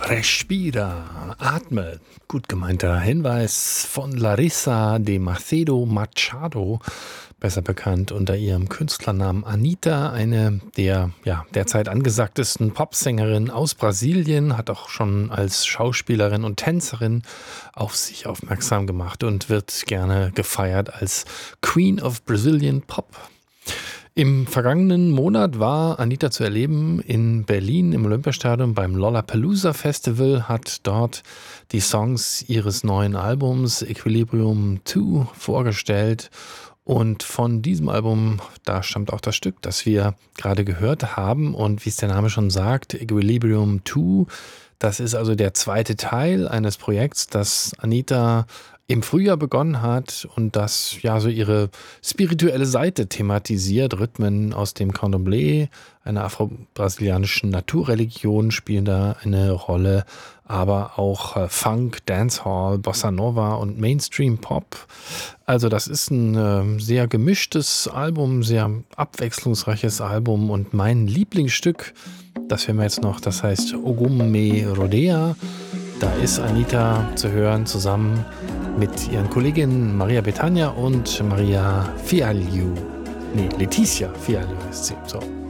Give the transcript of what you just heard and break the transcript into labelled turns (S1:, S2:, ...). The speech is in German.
S1: Respira, atme. Gut gemeinter Hinweis von Larissa de Macedo Machado, besser bekannt unter ihrem Künstlernamen Anitta, eine der derzeit angesagtesten Popsängerinnen aus Brasilien, hat auch schon als Schauspielerin und Tänzerin auf sich aufmerksam gemacht und wird gerne gefeiert als Queen of Brazilian Pop. Im vergangenen Monat war Anitta zu erleben in Berlin im Olympiastadion beim Lollapalooza Festival, hat dort die Songs ihres neuen Albums Equilibrium 2 vorgestellt. Und von diesem Album, da stammt auch das Stück, das wir gerade gehört haben. Und wie es der Name schon sagt, Equilibrium 2, das ist also der zweite Teil eines Projekts, das Anitta im Frühjahr begonnen hat und das so ihre spirituelle Seite thematisiert. Rhythmen aus dem Candomblé, einer afro-brasilianischen Naturreligion, spielen da eine Rolle, aber auch Funk, Dancehall, Bossa Nova und Mainstream Pop. Also das ist ein sehr gemischtes Album, sehr abwechslungsreiches Album und mein Lieblingsstück, das hören wir jetzt noch, das heißt Ogum Me Rodea. Da ist Anitta zu hören, zusammen mit ihren Kolleginnen Maria Bethania und Maria Fialho. Letizia Fialho ist sie. So.